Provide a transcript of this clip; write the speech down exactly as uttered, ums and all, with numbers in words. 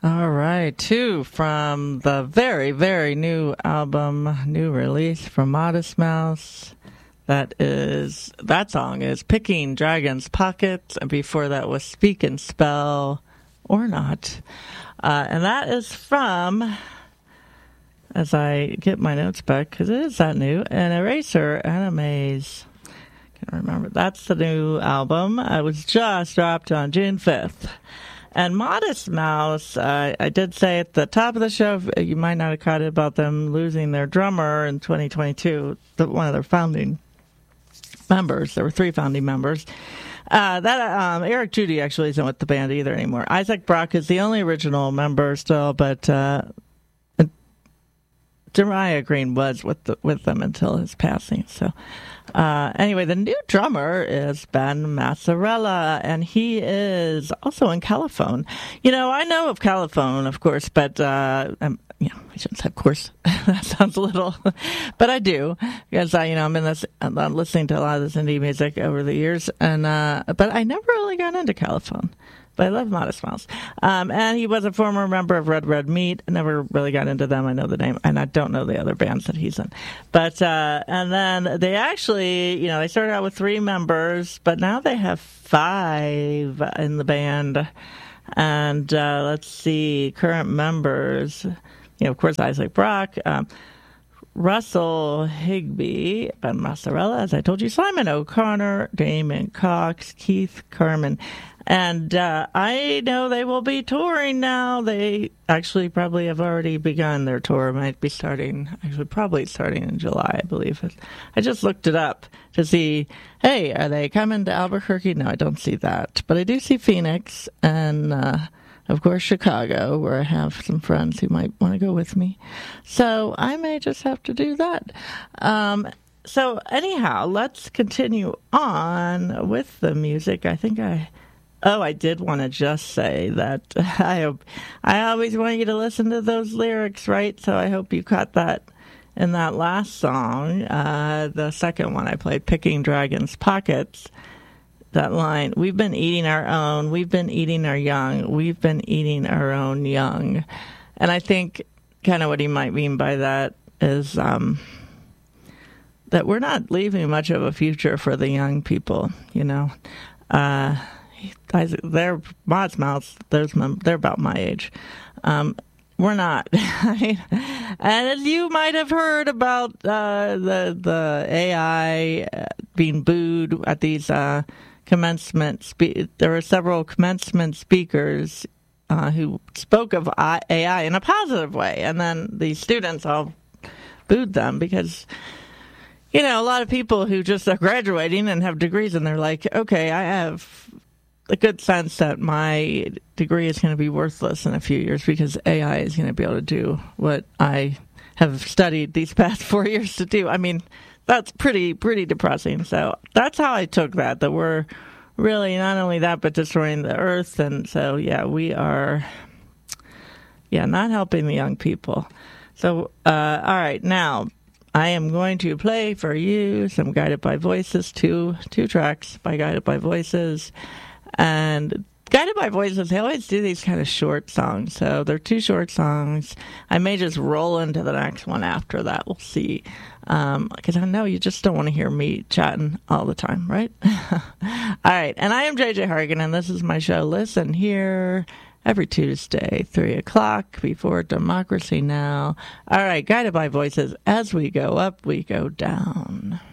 All right, two from the very, very new album, new release from Modest Mouse. That is, that song is Picking Dragons' Pockets, and before that was Speak and Spell or Not. Uh, and that is from, as I get my notes back, because it is that new, An Eraser and a Maze. Can't remember. That's the new album. It was just dropped on June fifth. And Modest Mouse, uh, I did say at the top of the show, you might not have caught it, about them losing their drummer in twenty twenty-two, the, one of their founding members. There were three founding members. Uh, that um, Eric Judy actually isn't with the band either anymore. Isaac Brock is the only original member still, but uh, Jemiah Green was with the, with them until his passing. So uh, anyway, the new drummer is Ben Massarella, and he is also in Caliphone. You know, I know of Caliphone, of course, but uh, I'm, you know, I shouldn't say of course. That sounds a little, but I do, because I, you know, I'm in this, I'm listening to a lot of this indie music over the years, and uh, but I never really got into Caliphone. But I love Modest Mouse. Um, and he was a former member of Red Red Meat. I never really got into them. I know the name, and I don't know the other bands that he's in. But, uh, and then they actually, you know, they started out with three members, but now they have five in the band. And uh, let's see, current members, you know, of course, Isaac Brock, um, Russell Higby, Ben Massarella, as I told you, Simon O'Connor, Damon Cox, Keith Carmen. And uh, I know they will be touring now. They actually probably have already begun their tour. Might be starting, actually probably starting in July, I believe. I just looked it up to see, hey, are they coming to Albuquerque? No, I don't see that. But I do see Phoenix and, uh, of course, Chicago, where I have some friends who might want to go with me. So I may just have to do that. Um, so anyhow, let's continue on with the music. I think I... Oh, I did want to just say that I hope, I always want you to listen to those lyrics, right? So I hope you caught that in that last song, uh, the second one I played, Picking Dragons' Pockets. That line, we've been eating our own, we've been eating our young, we've been eating our own young. And I think kind of what he might mean by that is um, that we're not leaving much of a future for the young people, you know. Uh They're Modest Mouse. They're they're about my age. Um, we're not. And as you might have heard about uh, the the A I being booed at these uh, commencement, spe- there were several commencement speakers uh, who spoke of A I in a positive way, and then the students all booed them because, you know, a lot of people who just are graduating and have degrees, and they're like, okay, I have a good sense that my degree is going to be worthless in a few years because A I is going to be able to do what I have studied these past four years to do. I mean, that's pretty, pretty depressing. So that's how I took that, that we're really not only that, but destroying the earth. And so, yeah, we are, yeah, not helping the young people. So, uh, all right, now I am going to play for you some Guided by Voices, two, two tracks by Guided by Voices. And Guided by Voices, they always do these kind of short songs. So they're two short songs. I may just roll into the next one after that. We'll see. Because um, I know you just don't want to hear me chatting all the time, right? All right. And I am J J Hargan, and this is my show, Listen Here, every Tuesday, three o'clock, before Democracy Now! All right. Guided by Voices. As we go up, we go down.